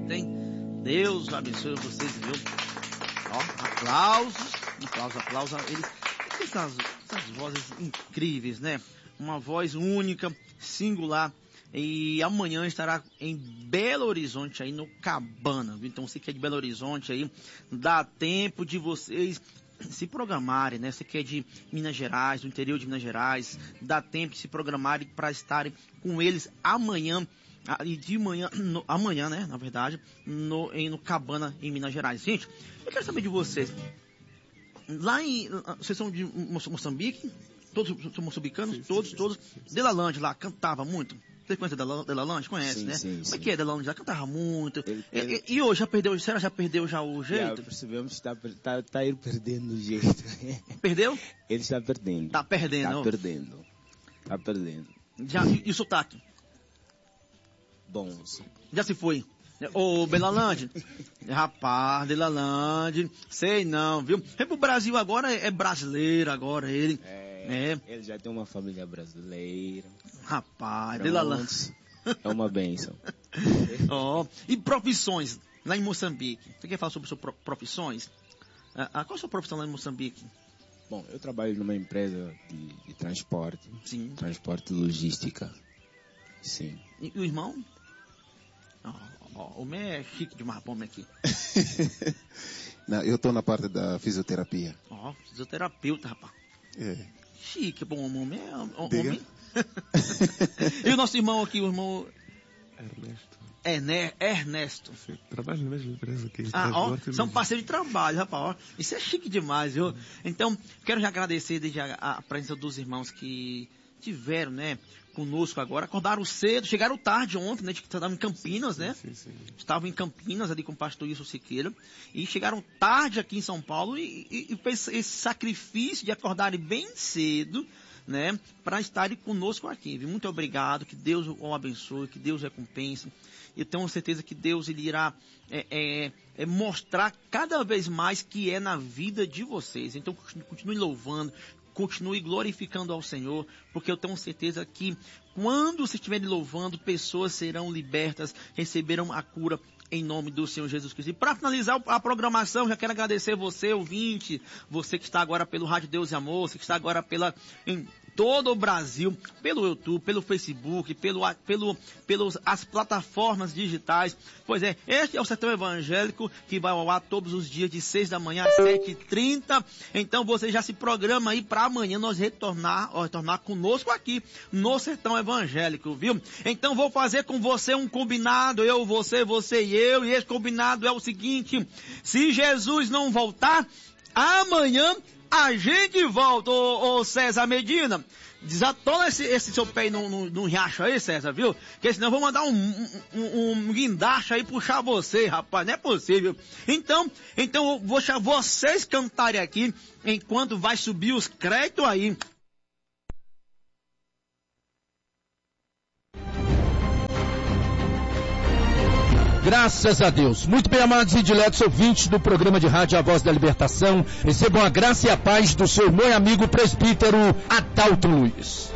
bonito, hein? Deus abençoe vocês, viu? Ó, aplausos. Essas vozes incríveis, né? Uma voz única, singular. E amanhã estará em Belo Horizonte, aí no Cabana, viu? Então você que é de Belo Horizonte aí, dá tempo de vocês se programarem, né? Você que é de Minas Gerais, do interior de Minas Gerais, dá tempo de se programarem para estarem com eles amanhã. E de manhã, amanhã, né, na verdade, no Cabana, em Minas Gerais. Gente, eu quero saber de vocês. Vocês são de Moçambique? Todos são moçambicanos? Sim, todos. Sim. Delalande lá, cantava muito. Você conhece Delalande? Conhece, sim, né? Sim, como é que é Delalande? Já cantava muito. E hoje, já perdeu o jeito? Já percebemos que está ele perdendo o jeito. Perdeu? Ele está perdendo. Está perdendo. Está perdendo. E o sotaque? Bom, sim. Já se foi. Ô, Delalande. Rapaz, Delalande. Sei não, viu? Vem pro Brasil agora, é brasileiro agora, ele. Ele já tem uma família brasileira. Rapaz, Delalande. É uma bênção. E profissões lá em Moçambique? Você quer falar sobre suas profissões? Qual é a sua profissão lá em Moçambique? Bom, eu trabalho numa empresa de transporte. Sim. Transporte e logística. Sim. E o irmão? O meu é chique demais, homem aqui. Não, eu estou na parte da fisioterapia. Fisioterapeuta, rapaz. Chique, bom, homem. Diga. E o nosso irmão aqui, o irmão... Ernesto. Sim, trabalho na mesma empresa aqui. São parceiros de trabalho, rapaz. Isso é chique demais, viu? Então, quero já agradecer desde a presença dos irmãos que tiveram, né, conosco agora. Acordaram cedo, chegaram tarde ontem, né, estavam em Campinas, né? Sim. Estavam em Campinas, ali com o pastor Wilson Siqueira. E chegaram tarde aqui em São Paulo e fez esse sacrifício de acordarem bem cedo, né, para estarem conosco aqui. Viu? Muito obrigado, que Deus o abençoe, que Deus recompense. Eu tenho certeza que Deus ele irá mostrar cada vez mais que é na vida de vocês. Então continue louvando, continue glorificando ao Senhor, porque eu tenho certeza que quando vocês estiverem louvando, pessoas serão libertas, receberão a cura em nome do Senhor Jesus Cristo. E para finalizar a programação, já quero agradecer você, ouvinte, você que está agora pelo Rádio Deus e Amor, você que está agora em todo o Brasil, pelo YouTube, pelo Facebook, pelas plataformas digitais. Pois é, este é o Sertão Evangélico, que vai ao ar todos os dias de 6 da manhã às 7h30. Então você já se programa aí para amanhã nós retornar conosco aqui no Sertão Evangélico, viu? Então vou fazer com você um combinado, você e eu, e esse combinado é o seguinte: se Jesus não voltar, amanhã a gente volta, ô César Medina. Desatona esse seu pé no riacho aí, César, viu? Porque senão eu vou mandar um guindaste aí puxar você, rapaz. Não é possível. Então eu vou deixar vocês cantarem aqui enquanto vai subir os créditos aí. Graças a Deus. Muito bem, amados e diletos ouvintes do programa de rádio A Voz da Libertação, recebam a graça e a paz do seu irmão e amigo presbítero Adalto Luiz.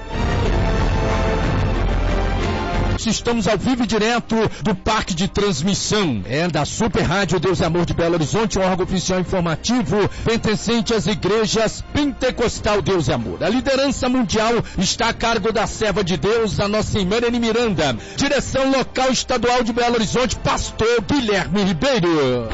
Estamos ao vivo e direto do parque de transmissão da Super Rádio Deus e Amor de Belo Horizonte, um órgão oficial informativo pertencente às igrejas Pentecostal Deus e Amor. A liderança mundial está a cargo da serva de Deus, a nossa irmã Irene Miranda. Direção local estadual de Belo Horizonte, pastor Guilherme Ribeiro.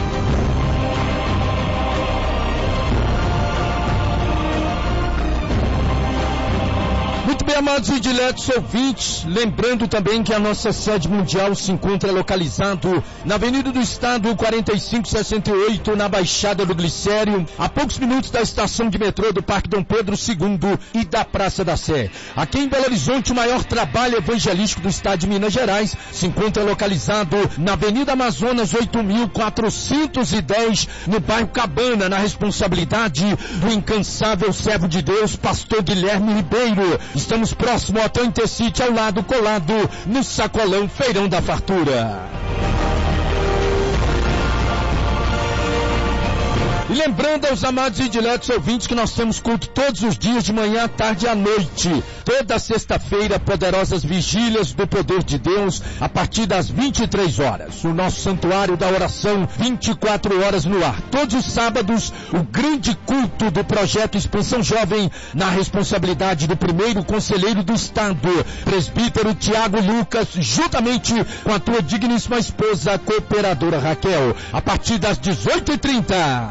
Muito bem, amados e diletos ouvintes, lembrando também que a nossa sede mundial se encontra localizado na Avenida do Estado 4568, na Baixada do Glicério, a poucos minutos da estação de metrô do Parque Dom Pedro II e da Praça da Sé. Aqui em Belo Horizonte, o maior trabalho evangelístico do estado de Minas Gerais se encontra localizado na Avenida Amazonas 8410, no bairro Cabana, na responsabilidade do incansável servo de Deus, pastor Guilherme Ribeiro. Estamos próximo ao Hotel Intercity, ao lado, colado no Sacolão Feirão da Fartura. E lembrando aos amados e diletos ouvintes que nós temos culto todos os dias, de manhã, à tarde e à noite. Toda sexta-feira, poderosas vigílias do poder de Deus, a partir das 23 horas. O nosso santuário da oração, 24 horas no ar. Todos os sábados, o grande culto do projeto Expansão Jovem, na responsabilidade do primeiro conselheiro do Estado, presbítero Tiago Lucas, juntamente com a tua digníssima esposa, a cooperadora Raquel, a partir das 18h30.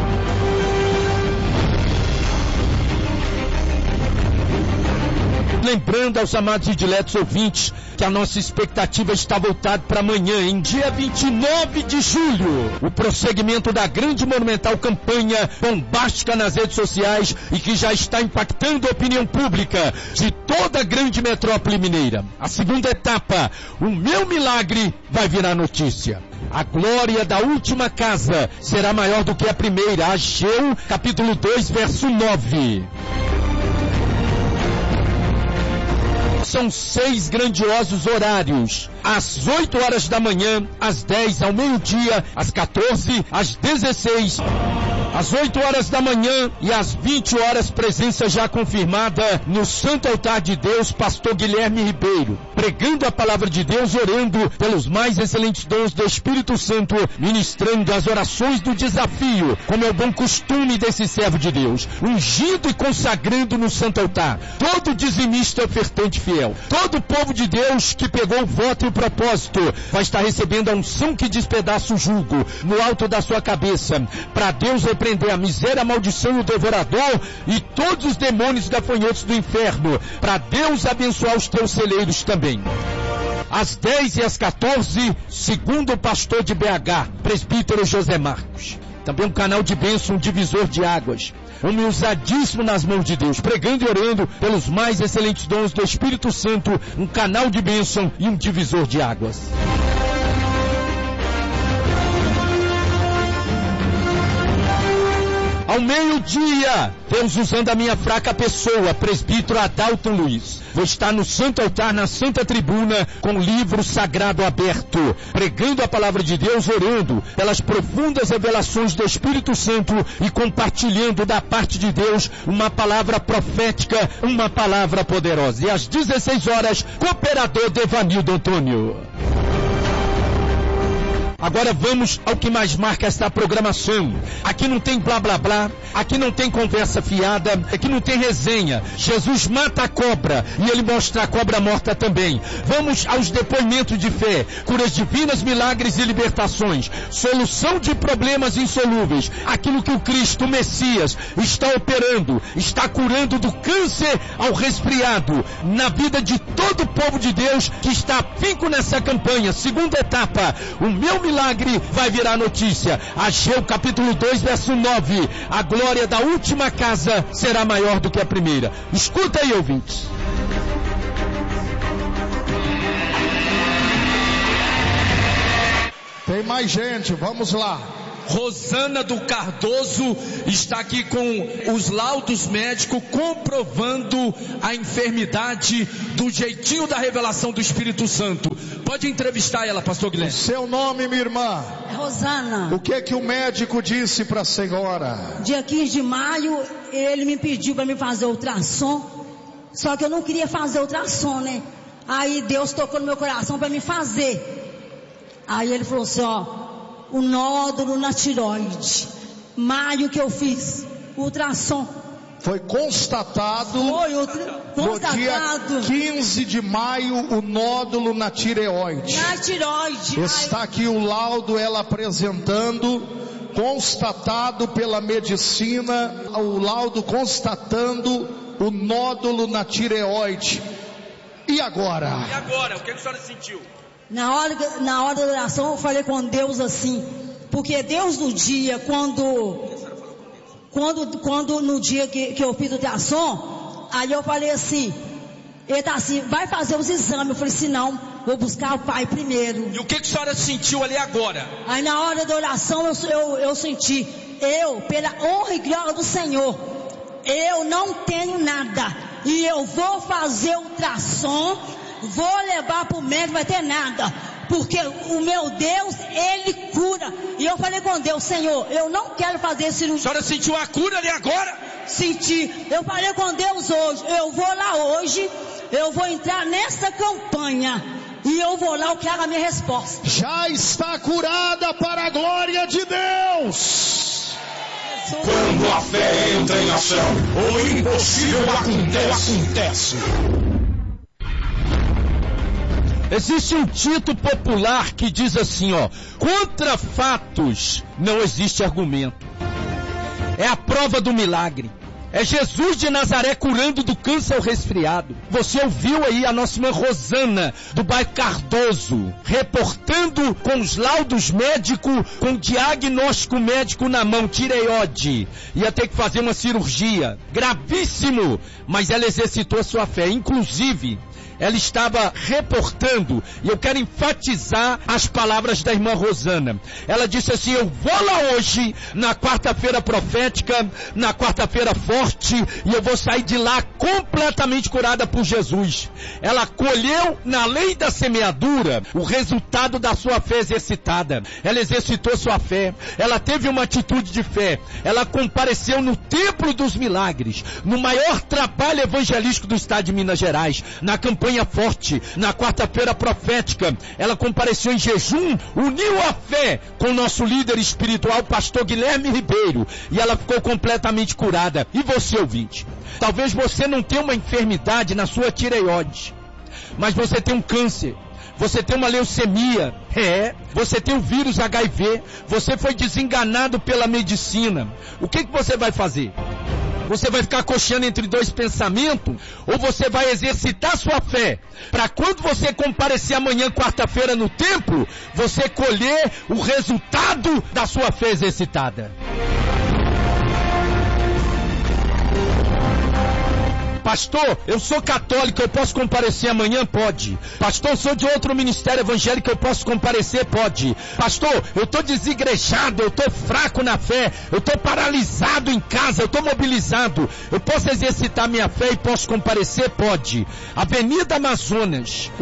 Lembrando aos amados e diletos ouvintes que a nossa expectativa está voltada para amanhã, em dia 29 de julho, o prosseguimento da grande monumental campanha bombástica nas redes sociais e que já está impactando a opinião pública de toda a grande metrópole mineira. A segunda etapa, o meu milagre vai virar notícia. A glória da última casa será maior do que a primeira. Ageu, capítulo 2, verso 9. São 6 grandiosos horários. Às 8 horas da manhã, às 10, ao meio-dia, às 14, às 16, às 8 horas da manhã e às 20 horas, presença já confirmada no Santo Altar de Deus, pastor Guilherme Ribeiro, pregando a palavra de Deus, orando pelos mais excelentes dons do Espírito Santo, ministrando as orações do desafio, como é o bom costume desse servo de Deus, ungido e consagrando no Santo Altar, todo dizimista ofertante fiel, todo o povo de Deus que pegou o voto e o propósito, vai estar recebendo a unção que despedaça o jugo, no alto da sua cabeça, para Deus repreender a miséria, a maldição e o devorador, e todos os demônios gafanhotos do inferno, para Deus abençoar os teus celeiros também. Às 10 e às 14, segundo o pastor de BH, presbítero José Marcos. Também um canal de bênção, um divisor de águas. Homem usadíssimo nas mãos de Deus, pregando e orando pelos mais excelentes dons do Espírito Santo, um canal de bênção e um divisor de águas. Ao meio-dia, Deus usando a minha fraca pessoa, presbítero Adalton Luiz. Vou estar no Santo Altar, na Santa Tribuna, com o livro sagrado aberto, pregando a palavra de Deus, orando pelas profundas revelações do Espírito Santo e compartilhando da parte de Deus uma palavra profética, uma palavra poderosa. E às 16 horas, cooperador Devanildo Antônio. Agora vamos ao que mais marca esta programação. Aqui não tem blá blá blá, aqui não tem conversa fiada, aqui não tem resenha. Jesus mata a cobra e ele mostra a cobra morta também. Vamos aos depoimentos de fé, curas divinas, milagres e libertações, solução de problemas insolúveis, aquilo que o Cristo, o Messias, está operando, está curando do câncer ao resfriado, na vida de todo o povo de Deus que está afinco nessa campanha. Segunda etapa, o meu milagre vai virar notícia. Ageu capítulo 2, verso 9. A glória da última casa será maior do que a primeira. Escuta aí, ouvintes. Tem mais gente, vamos lá. Rosana do Cardoso está aqui com os laudos médicos comprovando a enfermidade do jeitinho da revelação do Espírito Santo. Pode entrevistar ela, pastor Guilherme. Seu nome, minha irmã? Rosana. O que o médico disse para a senhora? Dia 15 de maio, ele me pediu para me fazer ultrassom, só que eu não queria fazer ultrassom, né? Aí Deus tocou no meu coração para me fazer. Aí ele falou assim, ó, o nódulo na tireoide. Maio que eu fiz ultrassom. Foi constatado, no dia 15 de maio, o nódulo na tireoide. Na tireoide. Está aqui o laudo, ela apresentando, constatado pela medicina, o laudo constatando o nódulo na tireoide. E agora? E agora? O que a senhora sentiu? Na hora da oração eu falei com Deus assim, porque Deus no dia, quando no dia que eu fiz o ultrassom, aí eu falei assim, ele tá assim, vai fazer os exames. Eu falei assim, não, vou buscar o pai primeiro. E o que a senhora sentiu ali agora? Aí na hora da oração eu senti, pela honra e glória do Senhor, eu não tenho nada, e eu vou fazer ultrassom, vou levar para o médico, vai ter nada, porque o meu Deus, Ele cura. E eu falei com Deus, Senhor, eu não quero fazer cirurgia. A senhora sentiu a cura ali agora? Senti. Eu falei com Deus hoje, eu vou lá hoje, eu vou entrar nessa campanha e eu vou lá, eu quero a minha resposta. Já está curada para a glória de Deus. Quando a fé entra em ação, o impossível acontece. Existe um dito popular que diz assim, ó: contra fatos não existe argumento. É a prova do milagre. É Jesus de Nazaré curando do câncer ao resfriado. Você ouviu aí a nossa irmã Rosana, do bairro Cardoso, reportando com os laudos médicos, com o diagnóstico médico na mão, tireoide. Ia ter que fazer uma cirurgia. Gravíssimo, mas ela exercitou a sua fé. Inclusive, ela estava reportando, e eu quero enfatizar as palavras da irmã Rosana. Ela disse assim: eu vou lá hoje, na quarta-feira profética, na quarta-feira forte, e eu vou sair de lá completamente curada por Jesus. Ela colheu na lei da semeadura o resultado da sua fé exercitada. Ela exercitou sua fé, ela teve uma atitude de fé, ela compareceu no Templo dos Milagres, no maior trabalho evangelístico do estado de Minas Gerais, na campanha forte, na quarta-feira profética. Ela compareceu em jejum, uniu a fé com o nosso líder espiritual, pastor Guilherme Ribeiro, e ela ficou completamente curada. E você, ouvinte, talvez você não tenha uma enfermidade na sua tireoide, mas você tem um câncer, você tem uma leucemia, você tem o vírus HIV, você foi desenganado pela medicina. O que você vai fazer? Você vai ficar cocheando entre dois pensamentos? Ou você vai exercitar sua fé, para quando você comparecer amanhã, quarta-feira, no templo, você colher o resultado da sua fé exercitada? Pastor, eu sou católico, eu posso comparecer amanhã? Pode. Pastor, eu sou de outro ministério evangélico, eu posso comparecer? Pode. Pastor, eu estou desigrejado, eu estou fraco na fé, eu estou paralisado em casa, eu estou mobilizado, eu posso exercitar minha fé e posso comparecer? Pode. Avenida Amazonas,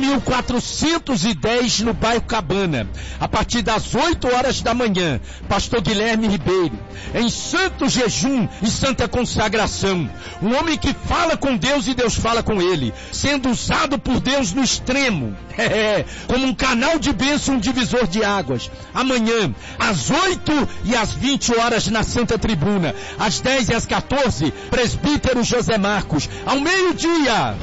8.410 no bairro Cabana, a partir das 8 horas da manhã, pastor Guilherme Ribeiro, em santo jejum e santa consagração, um homem que fala com Deus e Deus fala com ele, sendo usado por Deus no extremo, como um canal de bênção, um divisor de águas. Amanhã, às 8 e às 20 horas na Santa Tribuna, às 10 e às 14, presbítero José Marcos, ao meio-dia,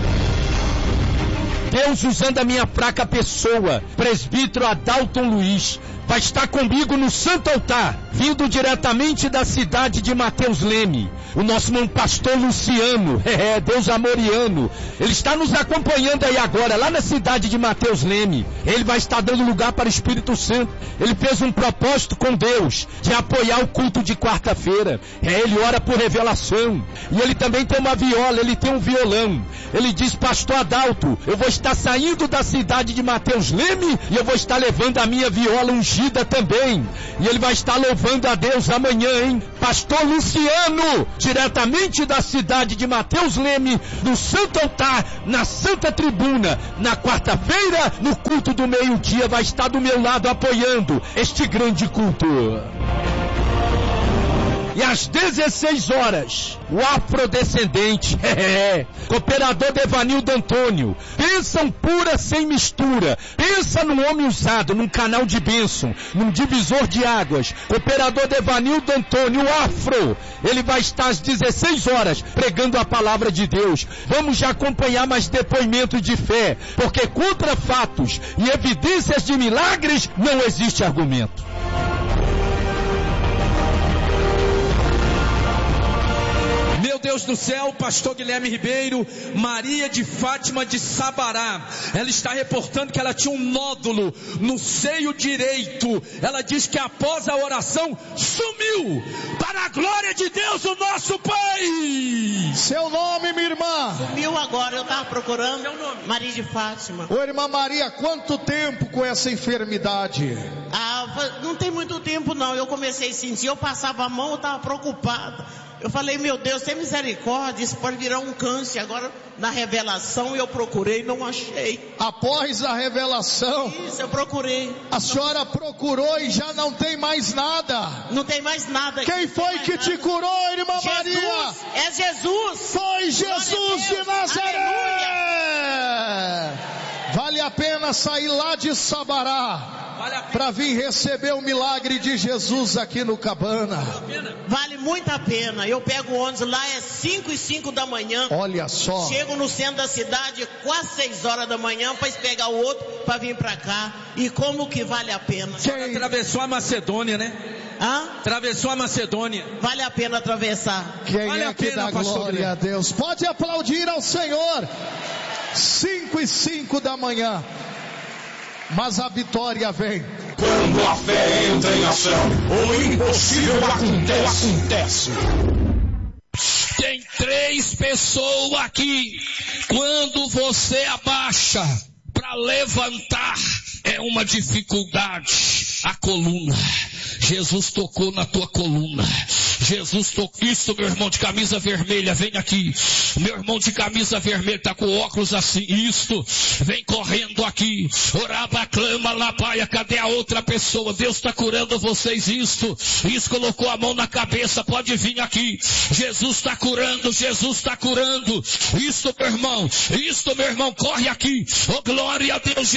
Deus usando a minha fraca pessoa, presbítero Adalton Luiz, vai estar comigo no Santo Altar, vindo diretamente da cidade de Mateus Leme, o nosso irmão pastor Luciano, Deus amoriano, ele está nos acompanhando aí agora, lá na cidade de Mateus Leme. Ele vai estar dando lugar para o Espírito Santo. Ele fez um propósito com Deus, de apoiar o culto de quarta-feira. Ele ora por revelação, e ele também tem uma viola, ele tem um violão. Ele diz: pastor Adalto, eu vou estar saindo da cidade de Mateus Leme, e eu vou estar levando a minha viola ungida também, e ele vai estar louvando a Deus amanhã, hein? Pastor Luciano, diretamente da cidade de Mateus Leme, no Santo Altar, na Santa Tribuna, na quarta-feira, no culto do meio-dia, vai estar do meu lado apoiando este grande culto. E às 16 horas, o afrodescendente, cooperador Devanildo Antônio, bênção pura sem mistura, pensa num homem usado, num canal de bênção, num divisor de águas, cooperador Devanildo Antônio, o afro, ele vai estar às 16 horas, pregando a palavra de Deus. Vamos já acompanhar mais depoimentos de fé, porque contra fatos e evidências de milagres, não existe argumento. Meu Deus do céu, pastor Guilherme Ribeiro, Maria de Fátima de Sabará, ela está reportando que ela tinha um nódulo no seio direito. Ela diz que após a oração sumiu, para a glória de Deus, o nosso Pai. Seu nome, minha irmã? Sumiu agora, eu estava procurando. Seu nome? Maria de Fátima. Ô irmã Maria, quanto tempo com essa enfermidade? Há não tem muito tempo não, eu comecei a sentir, eu passava a mão, eu estava preocupada. Eu falei, meu Deus, tem misericórdia, isso pode virar um câncer. Agora, na revelação, eu procurei e não achei. Após a revelação, isso, eu procurei. A senhora procurou e já não tem mais nada. Não tem mais nada. Quem foi que te curou, irmã Maria? É Jesus. Foi Jesus de Nazaré. Aleluia. Vale a pena sair lá de Sabará para vir receber o milagre de Jesus aqui no Cabana. Vale muito a pena. Eu pego o ônibus lá, é 5:05 da manhã. Olha só. Chego no centro da cidade quase 6 horas da manhã para pegar o outro para vir para cá. E como que vale a pena? Quem atravessou a Macedônia, né? Atravessou a Macedônia. Vale a pena atravessar. Quem vale é que dá glória a Deus? Pode aplaudir ao Senhor. 5:05 da manhã. Mas a vitória vem. Quando a fé entra em ação, o impossível acontece. Tem 3 pessoas aqui. Quando você abaixa para levantar, é uma dificuldade. A coluna. Jesus tocou na tua coluna. Jesus tocou. Isso, meu irmão de camisa vermelha, vem aqui. Meu irmão de camisa vermelha tá com óculos assim. Isto, vem correndo aqui. Orava, clama, lapaia. Cadê a outra pessoa? Deus está curando vocês. Isto colocou a mão na cabeça. Pode vir aqui. Jesus está curando. Jesus está curando. Isso, meu irmão. Corre aqui. Oh, glória a Deus.